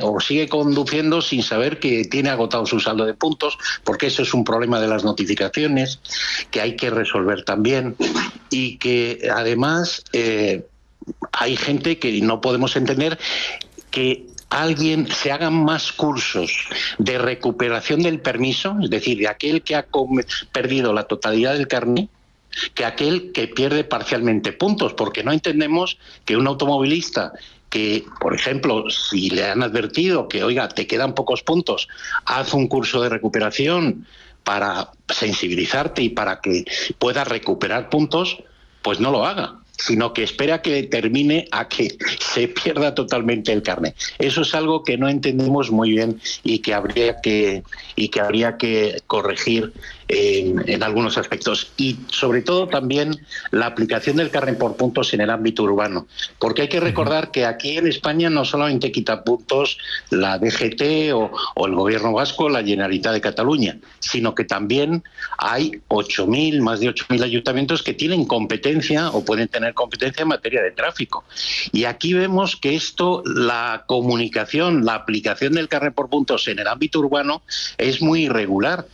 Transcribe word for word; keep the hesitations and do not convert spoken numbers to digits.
o sigue conduciendo sin saber que tiene agotado su saldo de puntos, porque eso es un problema de las notificaciones que hay que resolver también, y que además eh, hay gente que no podemos entender que alguien se hagan más cursos de recuperación del permiso, es decir, de aquel que ha perdido la totalidad del carnet, que aquel que pierde parcialmente puntos, porque no entendemos que un automovilista que, por ejemplo, si le han advertido que, oiga, te quedan pocos puntos, haz un curso de recuperación para sensibilizarte y para que puedas recuperar puntos, pues no lo haga, sino que espera que termine a que se pierda totalmente el carnet. Eso es algo que no entendemos muy bien y que habría que, y que, habría que corregir en, en algunos aspectos. Y sobre todo también la aplicación del carnet por puntos en el ámbito urbano. Porque hay que recordar que aquí en España no solamente quita puntos la D G T o, o el Gobierno vasco, la Generalitat de Cataluña, sino que también hay ocho mil, más de ocho mil ayuntamientos que tienen competencia o pueden tener competencia en materia de tráfico. Y aquí vemos que esto, la comunicación, la aplicación del carnet por puntos en el ámbito urbano es muy irregular.